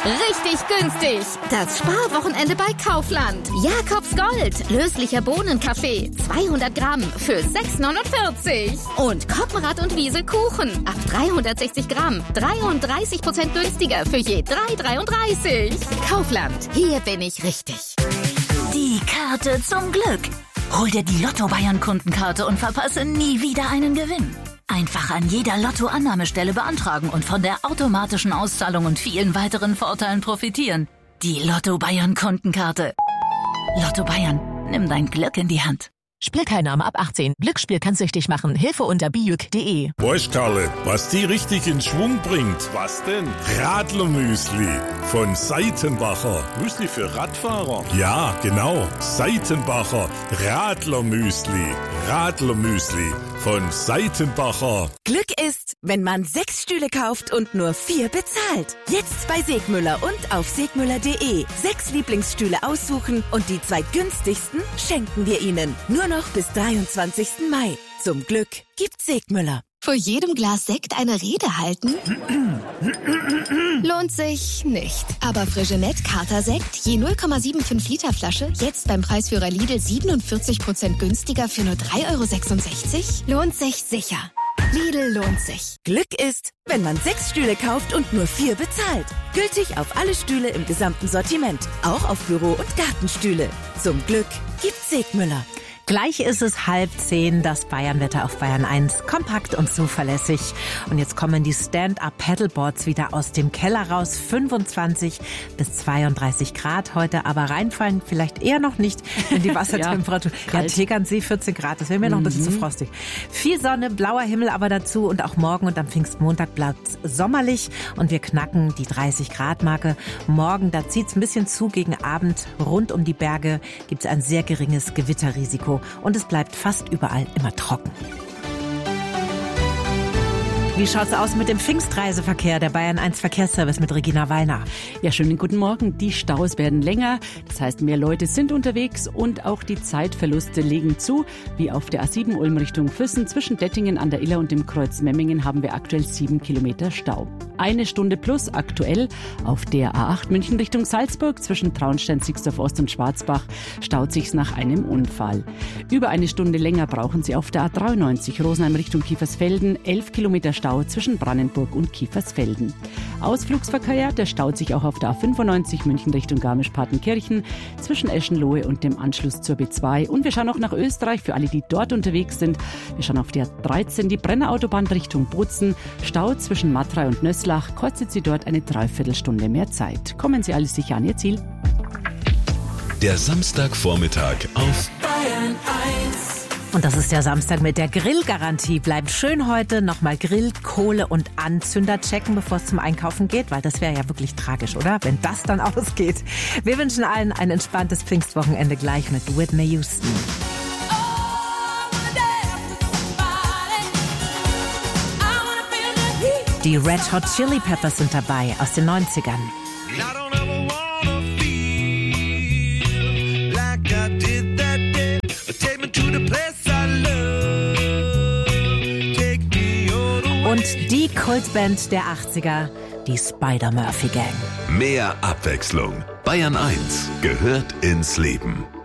Richtig günstig. Das Sparwochenende bei Kaufland. Jakobs Gold. Löslicher Bohnenkaffee. 200 Gramm für 6,49. Und Koppenrad und Wiesel Kuchen. Ab 360 Gramm. 33% günstiger für je 3,33. Kaufland. Hier bin ich richtig. Die Karte zum Glück. Hol dir die Lotto-Bayern-Kundenkarte und verpasse nie wieder einen Gewinn. Einfach an jeder Lotto-Annahmestelle beantragen und von der automatischen Auszahlung und vielen weiteren Vorteilen profitieren. Die Lotto-Bayern-Kundenkarte. Lotto Bayern, nimm dein Glück in die Hand. Spielteilnahme ab 18. Glücksspiel kann süchtig machen. Hilfe unter bijuk.de. Weißt, Karle, was die richtig in Schwung bringt? Was denn? Radlermüsli von Seitenbacher. Müsli für Radfahrer? Ja, genau. Seitenbacher Radlermüsli. Radlermüsli von Seitenbacher. Glück ist, wenn man 6 Stühle kauft und nur 4 bezahlt. Jetzt bei Segmüller und auf segmüller.de. 6 Lieblingsstühle aussuchen und die 2 günstigsten schenken wir Ihnen. Nur noch bis 23. Mai. Zum Glück gibt's Segmüller. Vor jedem Glas Sekt eine Rede halten? Lohnt sich nicht. Aber Frigenet Kater Sekt, je 0,75 Liter Flasche, jetzt beim Preisführer Lidl 47% günstiger für nur 3,66 €? Lohnt sich sicher. Lidl lohnt sich. Glück ist, wenn man 6 Stühle kauft und nur 4 bezahlt. Gültig auf alle Stühle im gesamten Sortiment. Auch auf Büro- und Gartenstühle. Zum Glück gibt's Segmüller. Gleich ist es 9:30, das Bayernwetter auf Bayern 1. Kompakt und zuverlässig. Und jetzt kommen die Stand-Up-Paddleboards wieder aus dem Keller raus. 25 bis 32 Grad heute, aber reinfallen vielleicht eher noch nicht, wenn die Wassertemperatur... ja, Tegernsee 14 Grad, das wäre mir noch ein bisschen zu frostig. Viel Sonne, blauer Himmel aber dazu und auch morgen und am Pfingstmontag bleibt es sommerlich und wir knacken die 30-Grad-Marke. Morgen, da zieht es ein bisschen zu gegen Abend. Rund um die Berge gibt es ein sehr geringes Gewitterrisiko. Und es bleibt fast überall immer trocken. Wie schaut's aus mit dem Pfingstreiseverkehr, der Bayern 1 Verkehrsservice mit Regina Wallner? Ja, schönen guten Morgen. Die Staus werden länger, das heißt, mehr Leute sind unterwegs und auch die Zeitverluste legen zu. Wie auf der A7 Ulm Richtung Füssen zwischen Dettingen an der Iller und dem Kreuz Memmingen haben wir aktuell 7 Kilometer Stau. 1 Stunde plus aktuell auf der A8 München Richtung Salzburg zwischen Traunstein, Sixdorf Ost und Schwarzbach staut sich's nach einem Unfall. Über 1 Stunde länger brauchen Sie auf der A93 Rosenheim Richtung Kiefersfelden, 11 Kilometer Stau zwischen Brannenburg und Kiefersfelden. Ausflugsverkehr, der staut sich auch auf der A95 München Richtung Garmisch-Partenkirchen zwischen Eschenlohe und dem Anschluss zur B2. Und wir schauen auch nach Österreich für alle, die dort unterwegs sind. Wir schauen auf der 13 die Brennerautobahn Richtung Bozen. Stau zwischen Matrei und Nösslach kostet Sie dort eine Dreiviertelstunde mehr Zeit. Kommen Sie alles sicher an Ihr Ziel. Der Samstagvormittag auf Bayern 1. Und das ist der Samstag mit der Grillgarantie. Bleibt schön heute nochmal Grill, Kohle und Anzünder checken, bevor es zum Einkaufen geht, weil das wäre ja wirklich tragisch, oder? Wenn das dann ausgeht. Wir wünschen allen ein entspanntes Pfingstwochenende gleich mit Whitney Houston. Die Red Hot Chili Peppers sind dabei aus den 90ern. Und die Kultband der 80er, die Spider-Murphy Gang. Mehr Abwechslung. Bayern 1 gehört ins Leben.